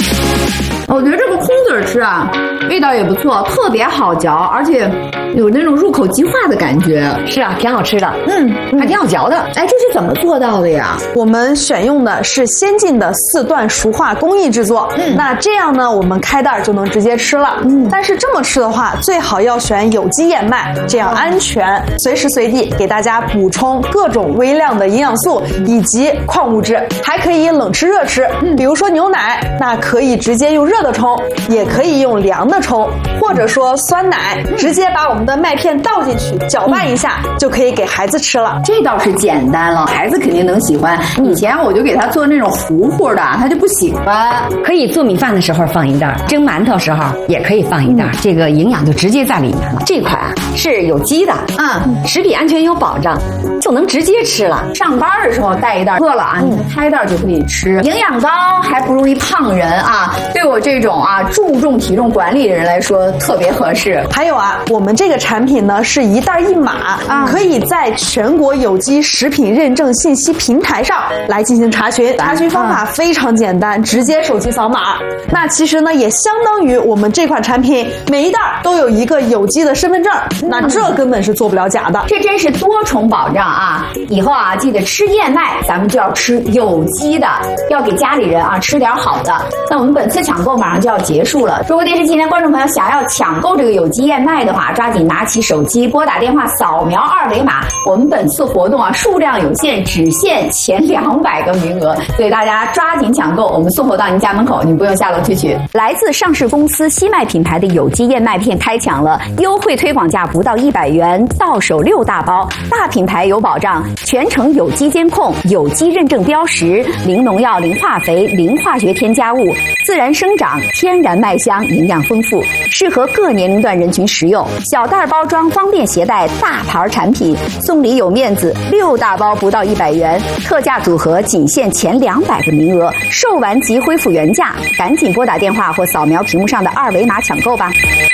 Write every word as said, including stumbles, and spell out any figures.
我觉得这个空嘴吃啊，味道也不错，特别好嚼，而且有那种入口即化的感觉。 是啊，挺好吃的， 嗯， 还挺好嚼的。 哎，这是怎么做到的呀？ 我们选用的是先进的四段熟化工艺制作，嗯，那这样呢，我们开袋就能直接吃了。嗯，但是这么吃的话，最好要选有机燕麦，这样安全，随时随地给大家补充各种微量的营养素以及矿物质，还可以冷吃热吃。嗯，比如说牛奶，那可以直接用热的冲，也可以用凉的冲，或者说酸奶，直接把我们的麦片倒进去，搅拌一下，就可以给孩子吃了。 这倒是简单了，孩子肯定能喜欢。以前我就给他做那种糊糊的，他就不喜欢。 可以做米饭的时候放一袋，蒸馒头时候也可以放一袋，这个营养就直接在里面了。这款啊是有机的， 嗯， 食品安全有保障，就能直接吃了。 上班的时候带一袋，饿了啊，你开袋就可以吃。营养高还不容易胖人啊，对我这种啊注重体重管理的人来说特别合适。 还有啊，我们这个产品呢是一袋一码，啊，可以在全国有机食品认证信息平台上来进行查询。查询方法非常简单，直接手机扫码。那其实呢，也相当于我们这款产品每一袋都有一个有机的身份证，那这根本是做不了假的。 这真是多重保障啊！以后啊，记得吃燕麦，咱们就要吃有机的，要给家里人啊吃点好的。那我们本次抢购马上就要结束了，中国电视今天观众朋友想要抢购这个有机燕麦的话，抓紧拿起手机，拨打电话，扫描二维码。我们本次活动啊，数量有限，只限前两百个名额，所以大家抓紧抢购，我们送货到您家门口，您不用下楼去取。来自上市公司西麦品牌的有机燕麦片开抢了，优惠推广价不到一百元，到手六大包，大品牌有保障，全程有机监控，有机认证标识，零农药、零化肥、零化学添加物，自然生长，天然麦香，营养丰富，适合各年龄段人群食用。小袋包装方便携带，大牌产品，送礼有面子，六大包不到一百元，特价组合仅限前两百个名额，售完即恢复原价，赶紧拨打电话或扫描屏幕上的二维码抢购吧。